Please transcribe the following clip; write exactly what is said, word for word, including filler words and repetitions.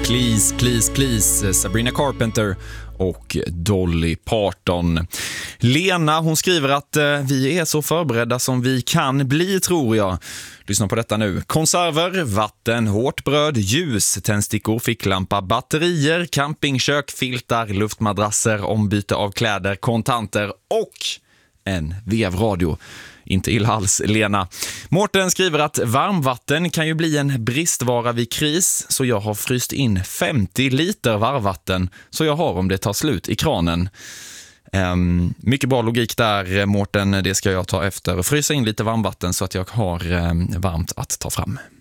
Please, please, please, Sabrina Carpenter och Dolly Parton. Lena, hon skriver att eh, vi är så förberedda som vi kan bli, tror jag. Lyssna på detta nu. Konserver, vatten, hårt bröd, ljus, tändstickor, ficklampa, batterier, campingkök, filtar, luftmadrasser, ombyte av kläder, kontanter och en vevradio. Inte illa alls, Lena. Mårten skriver att varmvatten kan ju bli en bristvara vid kris, så jag har fryst in femtio liter varmvatten så jag har om det tar slut i kranen. Um, mycket bra logik där, Mårten. Det ska jag ta efter. Frysa in lite varmvatten så att jag har um, varmt att ta fram.